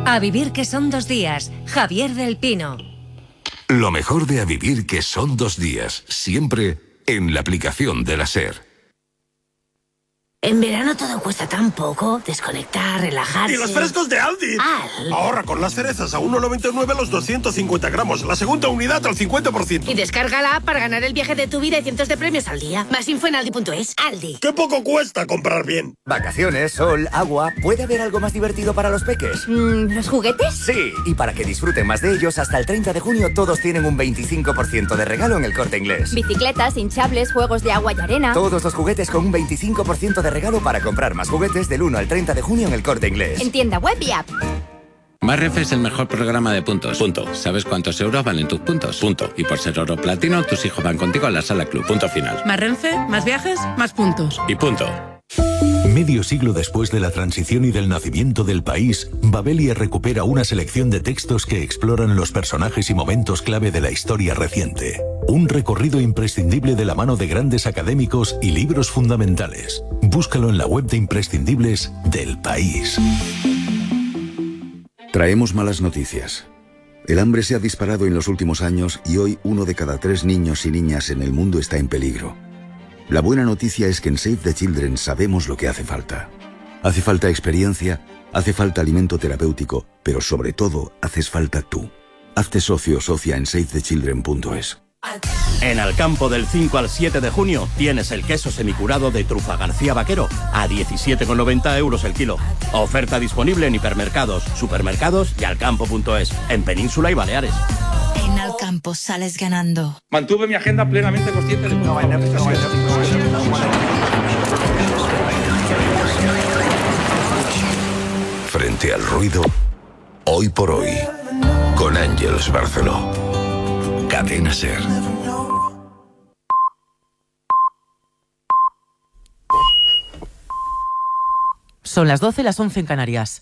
A vivir que son 2 días. Javier del Pino. Lo mejor de A vivir que son 2 días. Siempre en la aplicación de la SER. En verano todo cuesta tan poco. Desconectar, relajarse. ¡Y los frescos de Aldi! Ahorra con las cerezas a 1,99 los 250 gramos. La segunda unidad al 50%. Y descarga la app para ganar el viaje de tu vida y cientos de premios al día. Más info en aldi.es. Aldi. ¡Qué poco cuesta comprar bien! Vacaciones, sol, agua. ¿Puede haber algo más divertido para los peques? ¿Los juguetes? Sí. Y para que disfruten más de ellos, hasta el 30 de junio todos tienen un 25% de regalo en El Corte Inglés. Bicicletas, hinchables, juegos de agua y arena. Todos los juguetes con un 25% de regalo para comprar más juguetes del 1 al 30 de junio en El Corte Inglés. En tienda web y app. Más Renfe es el mejor programa de puntos. Punto. ¿Sabes cuántos euros valen tus puntos? Punto. Y por ser oro platino, tus hijos van contigo a la sala club. Punto final. Más Renfe, más viajes, más puntos. Y punto. Medio siglo después de la transición y del nacimiento del país, Babelia recupera una selección de textos que exploran los personajes y momentos clave de la historia reciente. Un recorrido imprescindible de la mano de grandes académicos y libros fundamentales. Búscalo en la web de imprescindibles del país. Traemos malas noticias. El hambre se ha disparado en los últimos años y hoy 1 de cada 3 niños y niñas en el mundo está en peligro. La buena noticia es que en Save the Children sabemos lo que hace falta. Hace falta experiencia, hace falta alimento terapéutico, pero sobre todo haces falta tú. Hazte socio o socia en savethechildren.es. En Alcampo del 5 al 7 de junio tienes el queso semicurado de Trufa García Vaquero a 17,90 € el kilo. Oferta disponible en hipermercados, supermercados y alcampo.es, en Península y Baleares. En Alcampo sales ganando. Mantuve mi agenda plenamente consciente de... Frente al ruido, hoy por hoy, con Ángeles Barceló. Cadena SER. Son las 12, las 11 en Canarias.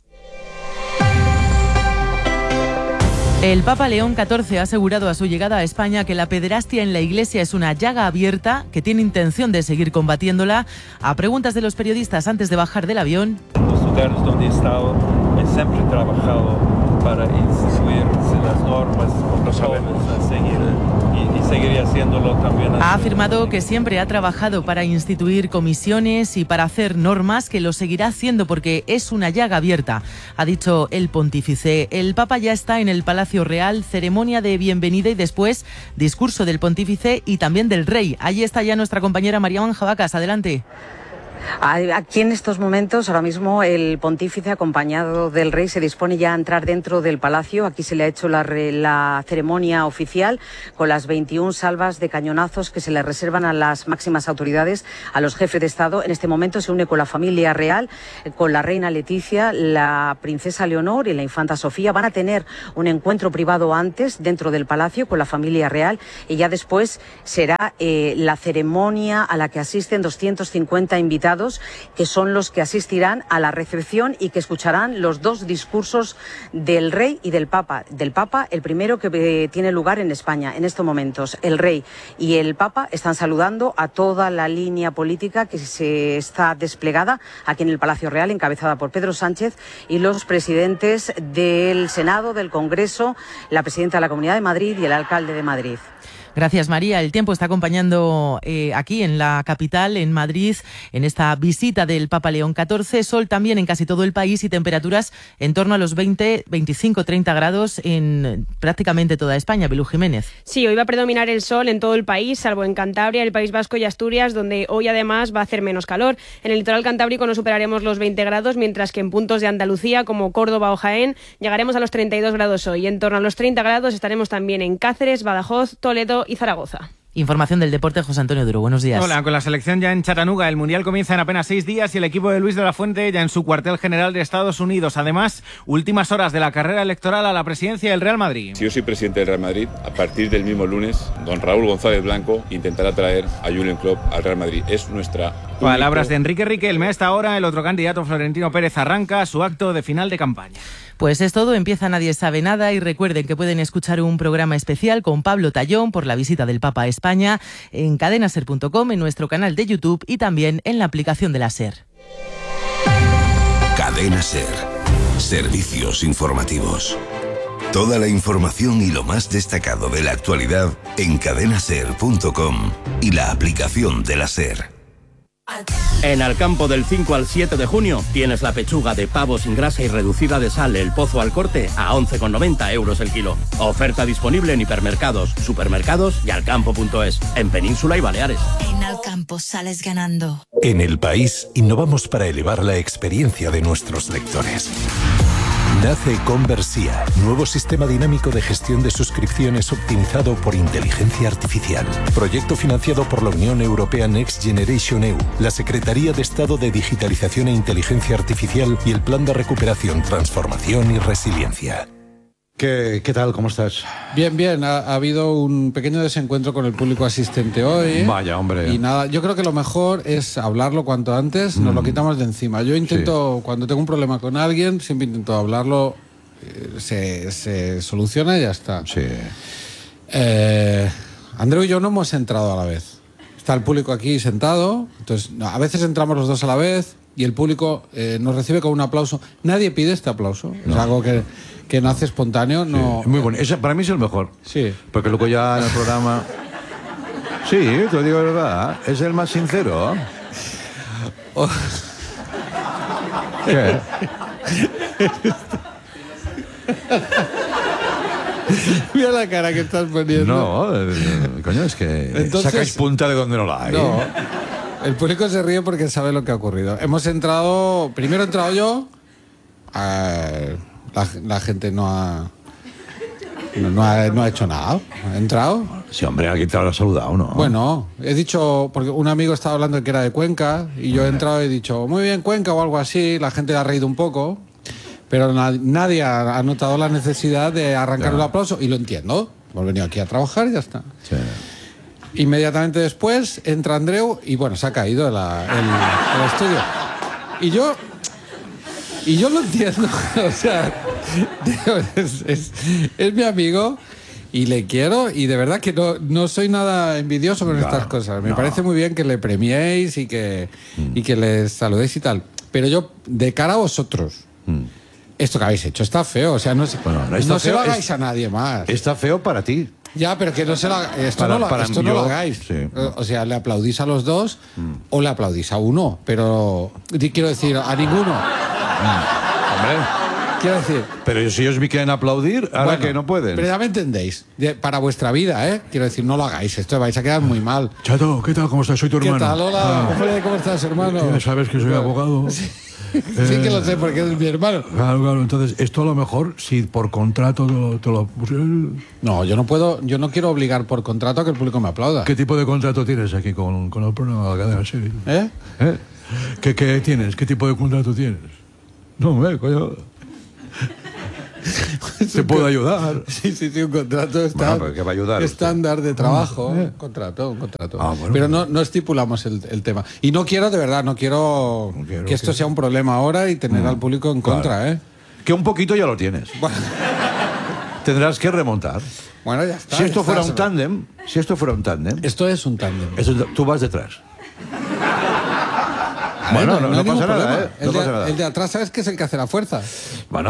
El Papa León XIV ha asegurado a su llegada a España que la pederastia en la Iglesia es una llaga abierta, que tiene intención de seguir combatiéndola. A preguntas de los periodistas antes de bajar del avión. Los lugares donde he estado, he siempre trabajado para instituir las normas, protocolos a seguir y seguiré haciéndolo también. Ha afirmado que siempre ha trabajado para instituir comisiones y para hacer normas, que lo seguirá haciendo porque es una llaga abierta, ha dicho el pontífice. El Papa ya está en el Palacio Real, ceremonia de bienvenida y después discurso del pontífice y también del rey. Allí está ya nuestra compañera María Manjabacas, adelante. Aquí en estos momentos, ahora mismo, el pontífice acompañado del rey se dispone ya a entrar dentro del palacio. Aquí se le ha hecho la ceremonia oficial con las 21 salvas de cañonazos que se le reservan a las máximas autoridades, a los jefes de Estado. En este momento se une con la familia real, con la reina Leticia, la princesa Leonor y la infanta Sofía. Van a tener un encuentro privado antes dentro del palacio con la familia real y ya después será la ceremonia a la que asisten 250 invitados, que son los que asistirán a la recepción y que escucharán los 2 discursos del rey y del Papa. Del Papa, el primero que tiene lugar en España en estos momentos. El rey y el Papa están saludando a toda la línea política que se está desplegada aquí en el Palacio Real, encabezada por Pedro Sánchez y los presidentes del Senado, del Congreso, la presidenta de la Comunidad de Madrid y el alcalde de Madrid. Gracias, María. El tiempo está acompañando aquí en la capital, en Madrid, en esta visita del Papa León XIV. Sol también en casi todo el país y temperaturas en torno a los 20, 25, 30 grados en prácticamente toda España. Belú Jiménez. Sí, hoy va a predominar el sol en todo el país, salvo en Cantabria, el País Vasco y Asturias, donde hoy además va a hacer menos calor. En el litoral cantábrico no superaremos los 20 grados, mientras que en puntos de Andalucía, como Córdoba o Jaén, llegaremos a los 32 grados hoy. En torno a los 30 grados estaremos también en Cáceres, Badajoz, Toledo y Zaragoza. Información del deporte, José Antonio Duro. Buenos días. Hola, con la selección ya en Chattanooga. El Mundial comienza en apenas 6 días y el equipo de Luis de la Fuente ya en su cuartel general de Estados Unidos. Además, últimas horas de la carrera electoral a la presidencia del Real Madrid. Si yo soy presidente del Real Madrid, a partir del mismo lunes, don Raúl González Blanco intentará traer a Jürgen Klopp al Real Madrid. Es nuestra... Palabras de Enrique Riquelme. A esta hora, el otro candidato, Florentino Pérez, arranca su acto de final de campaña. Pues es todo, empieza Nadie sabe nada y recuerden que pueden escuchar un programa especial con Pablo Tallón por la visita del Papa a España en cadenaser.com, en nuestro canal de YouTube y también en la aplicación de la SER. Cadena SER. Servicios informativos. Toda la información y lo más destacado de la actualidad en cadenaser.com y la aplicación de la SER. En Alcampo del 5 al 7 de junio tienes la pechuga de pavo sin grasa y reducida de sal El Pozo al corte a 11,90 euros el kilo. Oferta disponible en hipermercados, supermercados y alcampo.es, en Península y Baleares. En Alcampo sales ganando. En El País innovamos para elevar la experiencia de nuestros lectores. Nace Conversia, nuevo sistema dinámico de gestión de suscripciones optimizado por inteligencia artificial. Proyecto financiado por la Unión Europea Next Generation EU, la Secretaría de Estado de Digitalización e Inteligencia Artificial y el Plan de Recuperación, Transformación y Resiliencia. ¿Qué tal? ¿Cómo estás? Bien. Ha habido un pequeño desencuentro con el público asistente hoy. Vaya, hombre. Y nada, yo creo que lo mejor es hablarlo cuanto antes, nos lo quitamos de encima. Yo intento, cuando tengo un problema con alguien, siempre intento hablarlo, se soluciona y ya está. Sí. Andreu y yo no hemos entrado a la vez. Está el público aquí sentado, entonces a veces entramos los dos a la vez y el público nos recibe con un aplauso. Nadie pide este aplauso, no. Es algo que nace espontáneo. Sí, no. Muy bueno. Ese para mí es el mejor. Sí. Porque luego ya en el programa... Sí, te lo digo de verdad. Es el más sincero. Oh. ¿Qué? Mira la cara que estás poniendo. No, coño, es que entonces, sacáis punta de donde no la hay. No, el público se ríe porque sabe lo que ha ocurrido. Hemos entrado... Primero he entrado yo... La gente no ha hecho nada. ¿Ha entrado? Sí, hombre, alguien te habrá saludado, ¿no? Bueno, he dicho, porque un amigo estaba hablando de que era de Cuenca, y yo he entrado y he dicho, muy bien, Cuenca o algo así, la gente le ha reído un poco, pero nadie ha notado la necesidad de arrancar el aplauso, y lo entiendo. Hemos venido aquí a trabajar y ya está. Sí. Inmediatamente después entra Andreu y bueno, se ha caído el estudio. Y yo lo entiendo, o sea, es mi amigo y le quiero y de verdad que no soy nada envidioso con estas cosas. Me parece muy bien que le premiéis y que les saludéis y tal. Pero yo, de cara a vosotros, esto que habéis hecho está feo, o sea, no se lo hagáis a nadie más. Está feo para ti. Ya, pero que no se esto no lo hagáis. Sí. O sea, le aplaudís a los dos o le aplaudís a uno, pero quiero decir, a ninguno. Hombre, quiero decir. Pero si ellos me quieren aplaudir, ahora que no pueden. Pero ya me entendéis. Para vuestra vida, ¿eh? Quiero decir, no lo hagáis. Esto vais a quedar muy mal. Chato, ¿qué tal? ¿Cómo estás? Soy tu hermano. ¿Qué tal? Hola. Hombre, ¿cómo estás, hermano? Ya sabes que soy abogado. Sí. Sí que lo sé, porque eres mi hermano. Claro. Entonces, esto a lo mejor, si por contrato te lo pusieron... No, yo no puedo, yo no quiero obligar por contrato a que el público me aplauda. ¿Qué tipo de contrato tienes aquí con el programa de la cadena SER? ¿Eh? ¿Qué tienes? ¿Qué tipo de contrato tienes? No, coño... ¿Te puedo ayudar? Sí, un contrato está ¿qué va a ayudar estándar de trabajo. Un contrato. Bueno, pero no estipulamos el tema. Y no quiero, de verdad, no quiero que esto sea un problema ahora y tener al público en contra, ¿eh? Que un poquito ya lo tienes. Bueno. Tendrás que remontar. Bueno, ya está. Si esto fuera un tándem... Esto es un tándem. Tú vas detrás. Bueno, no pasa nada, ¿eh? El de atrás, ¿sabes que es el que hace la fuerza? Bueno,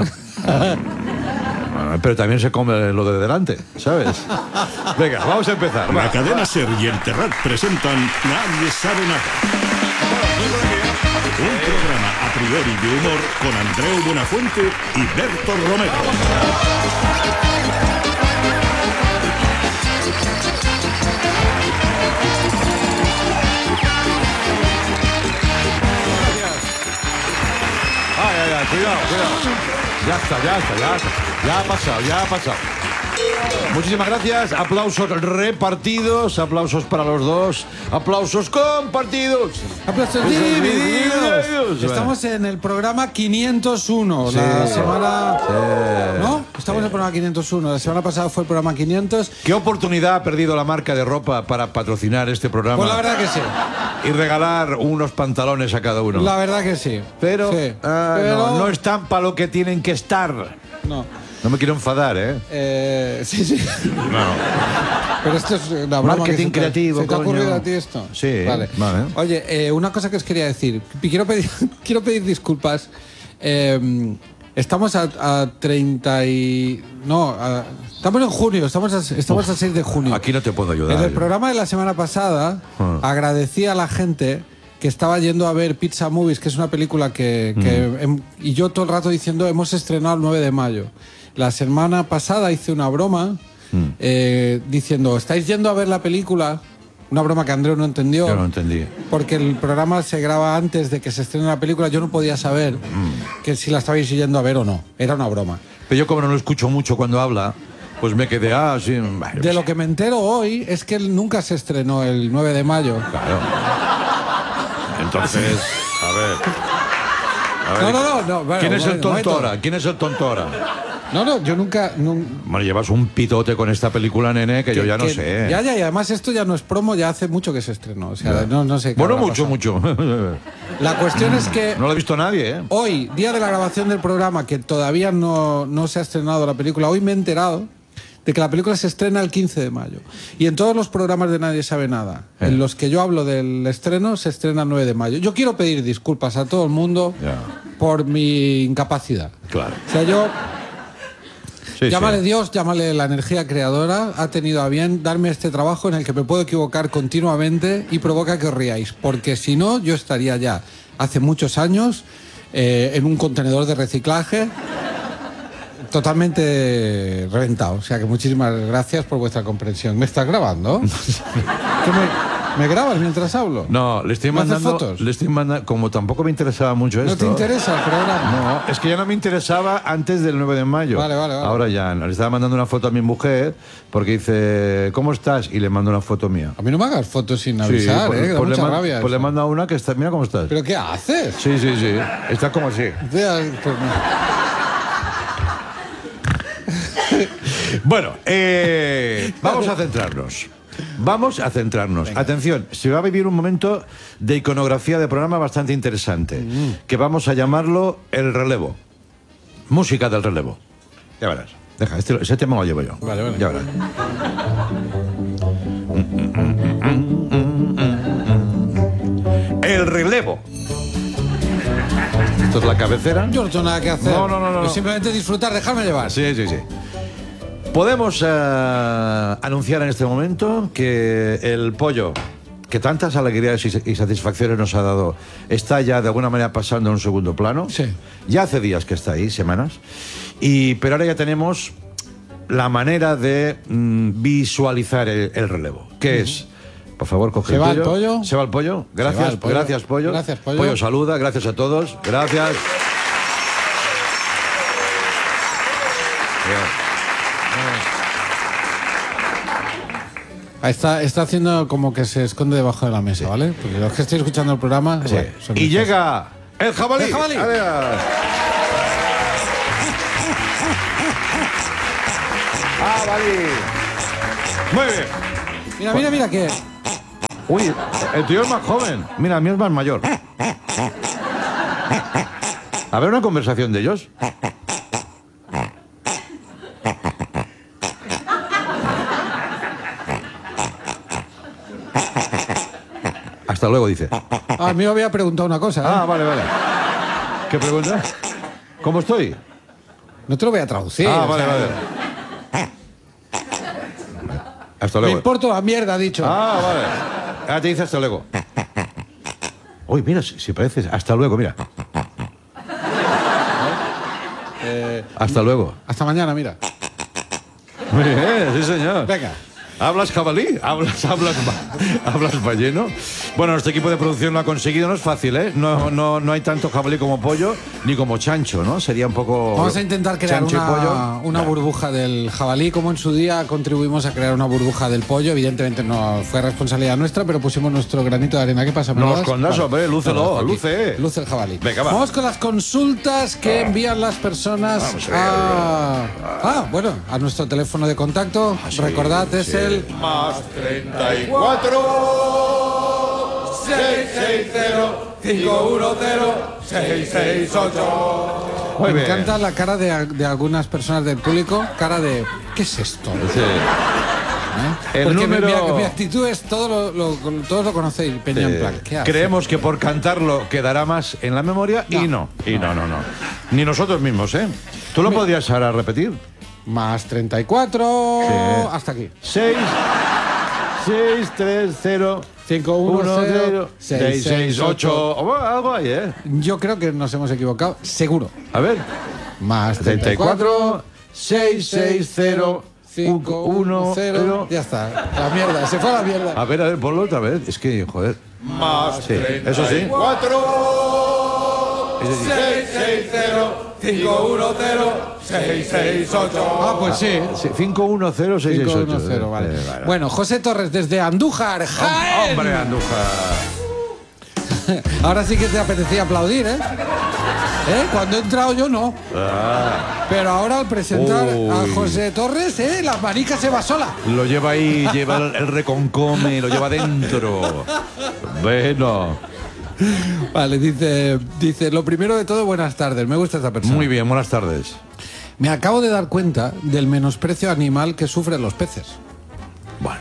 pero también se come lo de delante, ¿sabes? Venga, vamos a empezar. La cadena SER y el Terrat presentan Nadie sabe nada. Un programa a priori de humor con Andreu Buenafuente y Berto Romero. Cuidado. Ya está. Ya ha pasado. Muchísimas gracias. Aplausos repartidos, aplausos para los dos, aplausos compartidos, aplausos divididos. Estamos en el programa 501. La semana... ¿No? Estamos en el programa 501. La semana pasada fue el programa 500. ¿Qué oportunidad ha perdido la marca de ropa para patrocinar este programa? Pues la verdad que sí. Y regalar unos pantalones a cada uno. La verdad que sí. Pero no están para lo que tienen que estar. No me quiero enfadar, ¿eh? Sí. No. Pero esto es una broma. Marketing creativo, ¿Se te ha ocurrido a ti esto? Sí. Vale. Oye, una cosa que os quería decir. Quiero pedir disculpas. Estamos a 30 y... No, estamos en junio, estamos a 6 de junio. Aquí no te puedo ayudar. En el programa de la semana pasada agradecí a la gente que estaba yendo a ver Pizza Movies, que es una película y yo todo el rato diciendo hemos estrenado el 9 de mayo. La semana pasada hice una broma diciendo, ¿estáis yendo a ver la película? Una broma que Andreu no entendió. Yo no entendí. Porque el programa se graba antes de que se estrene la película. Yo no podía saber que si la estabais yendo a ver o no. Era una broma. Pero yo como no lo escucho mucho cuando habla, pues me quedé así. De lo que me entero hoy es que él nunca se estrenó el 9 de mayo. Claro. Entonces, a ver. No. Bueno, ¿quién es el tontora? ¿Quién es el tontora? No, yo nunca... Bueno, llevas un pitote con esta película, nene, que yo ya no sé. Ya, y además esto ya no es promo, ya hace mucho que se estrenó. O sea, no sé qué. Bueno, mucho. La cuestión es que... No lo ha visto nadie, ¿eh? Hoy, día de la grabación del programa, que todavía no se ha estrenado la película, hoy me he enterado de que la película se estrena el 15 de mayo. Y en todos los programas de Nadie Sabe Nada, en los que yo hablo del estreno, se estrena el 9 de mayo. Yo quiero pedir disculpas a todo el mundo por mi incapacidad. Claro. O sea, yo... llámale Dios, llámale la energía creadora, ha tenido a bien darme este trabajo en el que me puedo equivocar continuamente y provoca que os riáis, porque si no, yo estaría ya hace muchos años en un contenedor de reciclaje totalmente reventado. O sea que muchísimas gracias por vuestra comprensión. ¿Me estás grabando? ¿Me grabas mientras hablo? No, le estoy mandando fotos. Le estoy mandando, como tampoco me interesaba mucho esto. ¿No te interesa el programa? No, es que ya no me interesaba antes del 9 de mayo. Vale. Ahora ya, le estaba mandando una foto a mi mujer porque dice, ¿cómo estás? Y le mando una foto mía. A mí no me hagas fotos sin avisar, que da mucha rabia. Pues le mando a una que está, mira cómo estás. ¿Pero qué haces? Sí. Está como así. Bueno, vamos a centrarnos. Venga. Atención, se va a vivir un momento de iconografía de programa bastante interesante, que vamos a llamarlo el relevo. Música del relevo. Ya verás. Deja, ese tema lo llevo yo. Vale. Ya verás. El relevo. Esto es la cabecera. Yo no tengo nada que hacer. No. Pues simplemente disfrutar, dejarme llevar. Sí. Podemos anunciar en este momento que el pollo, que tantas alegrías y satisfacciones nos ha dado, está ya de alguna manera pasando a un segundo plano. Sí. Ya hace días que está ahí, semanas. Pero ahora ya tenemos la manera de visualizar el relevo. ¿Qué es? Por favor, coge el pollo. ¿Se va el pollo? ¿Se va el pollo? Gracias, pollo. Gracias, pollo. Gracias, pollo. Pollo saluda, gracias a todos. Gracias. Está haciendo como que se esconde debajo de la mesa, ¿vale? Porque los que estáis escuchando el programa... Sí. Bueno, y llega el jabalí. ¡El jabalí! ¡Jabalí! Muy bien. Mira que... Uy, el tío es más joven. Mira, el mío es más mayor. A ver una conversación de ellos. Hasta luego, dice. A mí me había preguntado una cosa, ¿eh? Ah, vale. ¿Qué pregunta? ¿Cómo estoy? No te lo voy a traducir. Ah, vale. Hasta luego. Me importa la mierda, ha dicho. Ah, vale. Ahora te dice hasta luego. Uy, mira, si pareces. Hasta luego, mira. Hasta luego. Hasta mañana, mira. Muy bien, sí, señor. Venga. ¿Hablas jabalí? ¿Hablas balleno? Bueno, nuestro equipo de producción lo ha conseguido, no es fácil, ¿eh? No hay tanto jabalí como pollo, ni como chancho, ¿no? Sería un poco... Vamos a intentar crear una burbuja del jabalí, como en su día contribuimos a crear una burbuja del pollo. Evidentemente no fue responsabilidad nuestra, pero pusimos nuestro granito de arena. ¿Qué pasa? No escondas, hombre, lúcelo, luce. Luce el jabalí. Venga, va. Vamos con las consultas que envían las personas bueno, a nuestro teléfono de contacto. Recordad, es el más 34 660 510 668. Me encanta la cara de algunas personas del público, cara de ¿qué es esto? Sí. Porque mi actitud es todos lo conocéis, Peña, en plan, ¿qué hace? Creemos que por cantarlo quedará más en la memoria y no. Ni nosotros mismos, ¿eh? ¿Tú lo podrías ahora repetir? Más 34... Sí. Hasta aquí. 6, 3, 0... 5, 1, 0, 6, 6, 8... Algo hay, ¿eh? Yo creo que nos hemos equivocado, seguro. A ver. Más 34, 6, 6, 0, 5, 1, 0... Ya está, la mierda, se fue a la mierda. A ver, ponlo otra vez. Es que, joder. Más sí, 34, eso sí. 6, 6, 0, 5, 1, 0, 6, 6, 8. Ah, pues sí. 5, 1, 0, 6, 6, 8. 0, vale. Bueno, José Torres desde Andújar, Jaén. Hombre, Andújar. Ahora sí que te apetecía aplaudir, ¿eh? Cuando he entrado yo no. Pero ahora al presentar a José Torres, la manica se va sola. Lo lleva ahí, lleva el reconcome, lo lleva dentro. Bueno. Vale, dice, lo primero de todo, buenas tardes. Me gusta esta persona. Muy bien, buenas tardes. Me acabo de dar cuenta del menosprecio animal que sufren los peces. Bueno.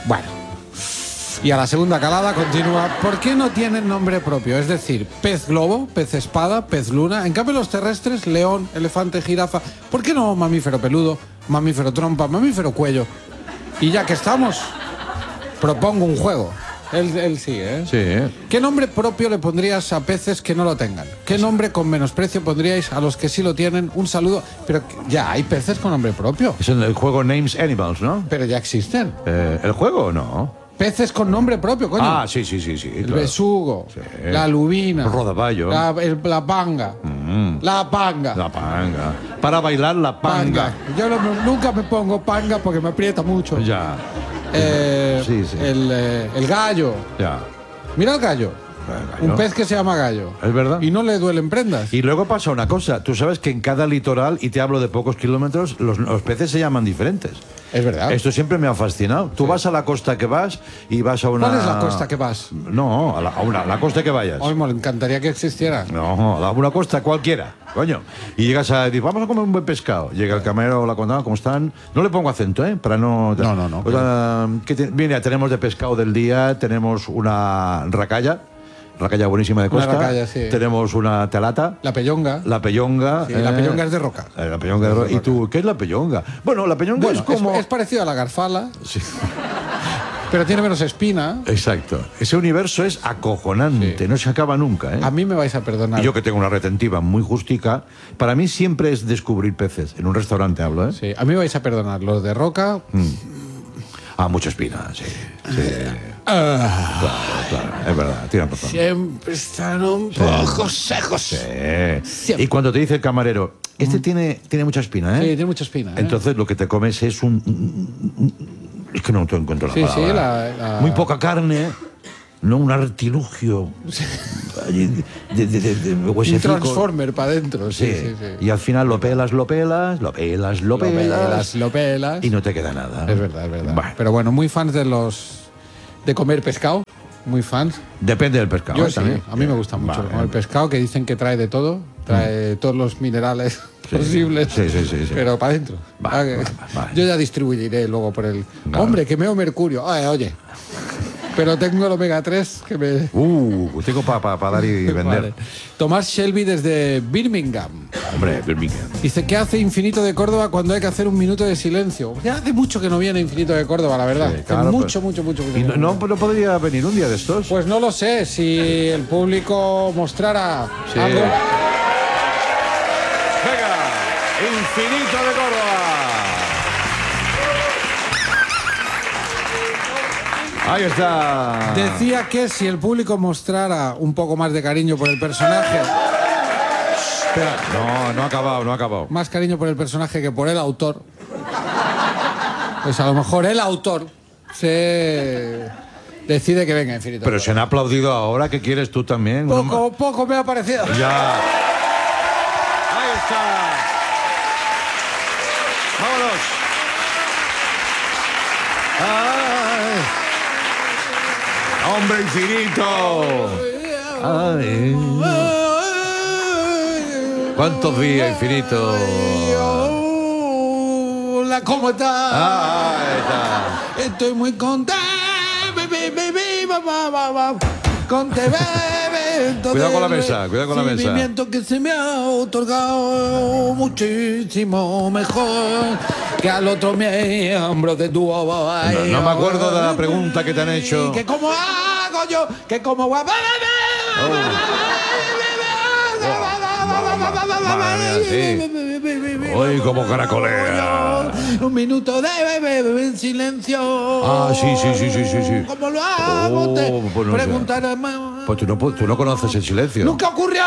Y a la segunda calada continúa. ¿Por qué no tienen nombre propio? Es decir, pez globo, pez espada, pez luna. En cambio los terrestres, león, elefante, jirafa. ¿Por qué no mamífero peludo, mamífero trompa, mamífero cuello? Y ya que estamos, propongo un juego. Él sí, ¿eh? Sí. ¿Qué nombre propio le pondrías a peces que no lo tengan? ¿Qué nombre con menosprecio pondríais a los que sí lo tienen? Un saludo. Pero ya hay peces con nombre propio. Es el juego Names Animals, ¿no? Pero ya existen. ¿El juego o no? Peces con nombre propio, coño. Ah, sí. El besugo, la lubina, el rodaballo, la panga. La panga. La panga. Para bailar la panga. Yo nunca me pongo panga porque me aprieta mucho. Ya. Sí. El gallo. Ya. Mira el gallo. Un pez que se llama gallo. Es verdad. Y no le duelen prendas. Y luego pasa una cosa. Tú sabes que en cada litoral, y te hablo de pocos kilómetros, los peces se llaman diferentes. Es verdad. Esto siempre me ha fascinado. Tú vas a la costa que vas y vas a una... ¿Cuál es la costa que vas? No, a la costa que vayas. Ay, me encantaría que existiera. No, a una costa cualquiera, coño. Y llegas a decir, vamos a comer un buen pescado. Llega el camarero o la contadora, ¿cómo están? No le pongo acento, ¿eh? Para no... No. Mira, tenemos de pescado del día, tenemos una racalla buenísima de costa. Racalla, sí. Tenemos una telata. La pellonga. Sí, la pellonga es de roca. La pellonga es de roca. ¿Y tú qué es la pellonga? Bueno, la pellonga es como... Es parecido a la garfala. Sí. Pero tiene menos espina. Exacto. Ese universo es acojonante, no se acaba nunca, ¿eh? A mí me vais a perdonar. Y yo que tengo una retentiva muy justica, para mí siempre es descubrir peces. En un restaurante hablo, ¿eh? Sí, a mí me vais a perdonar. Los de roca... mucha espina, sí. Claro, es verdad, tiene razón. Siempre están un poco secos. Sí. Y cuando te dice el camarero, tiene mucha espina, ¿eh? Sí, tiene mucha espina. Entonces lo que te comes es es que no te encuentro la palabra. Muy poca carne, no un artilugio. de un transformer para adentro. Sí. Y al final lo pelas. Y no te queda nada. Es verdad. Bueno. Pero bueno, muy fans de comer pescado. Muy fans. Depende del pescado. Yo sí, también. A mí me gusta mucho el pescado, que dicen que trae de todo. Trae todos los minerales posibles. Sí. Pero para adentro. Vale. Yo ya distribuiré luego por el... Claro. Hombre, que meo mercurio. Oye. Pero tengo el omega 3 que me... tengo para dar y vender. Vale. Tomás Shelby desde Birmingham. Hombre, Birmingham. Dice, ¿qué hace Infinito de Córdoba cuando hay que hacer un minuto de silencio? Ya hace mucho que no viene Infinito de Córdoba, la verdad. Sí, claro, mucho. ¿Y no podría venir un día de estos? Pues no lo sé, si el público mostrara algo... Venga, Infinito de Córdoba. Ahí está. Decía que si el público mostrara un poco más de cariño por el personaje... Espera. No ha acabado. Más cariño por el personaje que por el autor. Pues a lo mejor el autor se decide que venga Infinito. Pero se han aplaudido ahora, ¿qué quieres tú también? Poco me ha parecido. Ya. Ahí está. Vámonos. ¡Hombre Infinito! Ay. ¿Cuántos días, Infinito? Hola, ¿cómo estás? Ahí está. Estoy muy contento. con TV. Cuidado con la mesa, cuidado con la mesa. Recibimiento que se me ha otorgado muchísimo mejor que al otro miembro de tu No me acuerdo de la pregunta que te han hecho. Que cómo hago yo, que cómo va. Hoy como caracolea. Un minuto de bebé en silencio. Ah, sí. ¿Cómo lo hago? Te pues no preguntaré. Pues tú no conoces el silencio. Nunca ocurrió.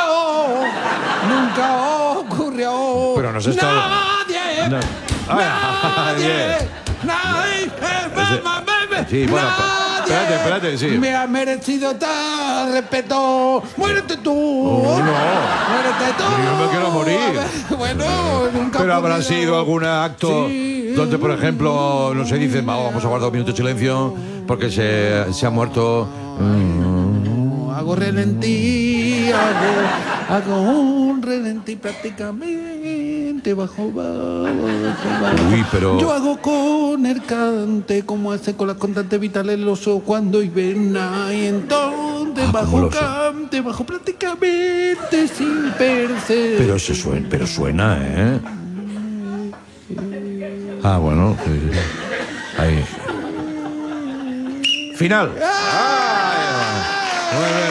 Pero nos está... Nadie. No. Nadie. Sí, bueno, espérate, sí. Me ha merecido tal respeto. Muérete tú. Muérete tú. Yo me quiero morir. Bueno, nunca. Pero habrá sido algún acto donde, por ejemplo, no se dice, vamos a guardar un minuto de silencio porque se ha muerto. Hago relentí, hago un relentí prácticamente bajo. Uy, pero... Yo hago con el cante como hace con las constantes vitales el oso cuando hiberna y entonces bajo cante, bajo prácticamente sin perder. Pero suena, ¿eh? Ah, bueno. Ahí. Final. Muy bien.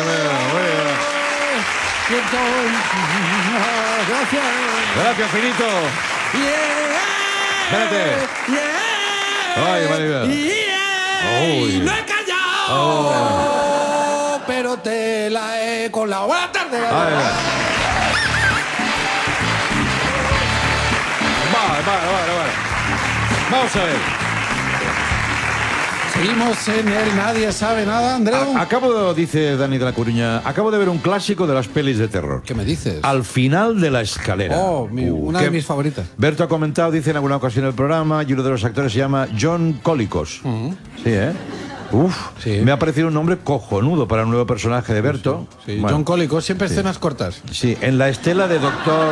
Gracias, Finito. Espérate. Ay, Maribel. No he callado, pero te la he colado. Buenas tardes. Vale. Vamos a ver. Seguimos en el Nadie Sabe Nada, Andreu. Dice Dani de la Coruña, acabo de ver un clásico de las pelis de terror. ¿Qué me dices? Al final de la escalera. Una de mis favoritas. Berto ha comentado, dice en alguna ocasión en el programa, y uno de los actores se llama John Colicos. Sí, ¿eh? Sí. Me ha parecido un nombre cojonudo para un nuevo personaje de Berto. Sí. Bueno, John Colicos, siempre escenas cortas. Sí, en la estela de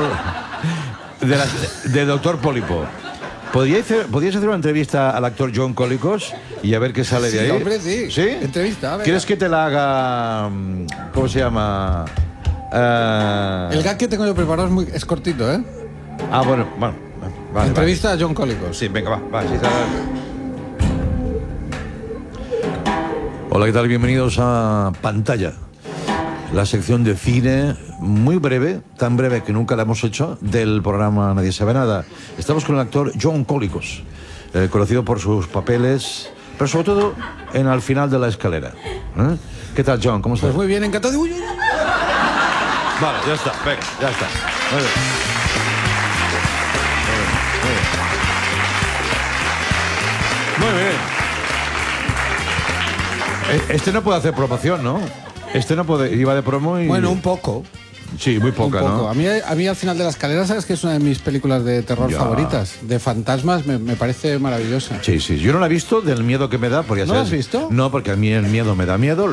Doctor Pólipo. ¿Podríais hacer una entrevista al actor John Colicos y a ver qué sale de ahí? Hombre, sí. ¿Sí? Entrevista, venga. ¿Quieres que te la haga... ¿Cómo se llama? El gag que tengo yo preparado es cortito, ¿eh? Ah, bueno. Vale, entrevista a John Colicos. Sí, venga, va. Sí, hola, ¿qué tal? Bienvenidos a Pantalla. La sección de cine muy breve, tan breve que nunca la hemos hecho, del programa Nadie Sabe Nada. Estamos con el actor John Colicos, conocido por sus papeles, pero sobre todo en Al final de la escalera. ¿Qué tal, John? ¿Cómo estás? Pues muy bien, encantado. Vale, ya está, venga, ya está. Muy bien. Muy bien. Este no puede hacer promoción, ¿no? Este no puede, iba de promo y... Bueno, un poco. Sí, muy poca, ¿no? A mí Al final de la escalera, ¿sabes que es una de mis películas de terror favoritas? De fantasmas, me parece maravillosa. Sí, yo no la he visto del miedo que me da. ¿No la has visto? No, porque a mí el miedo me da miedo.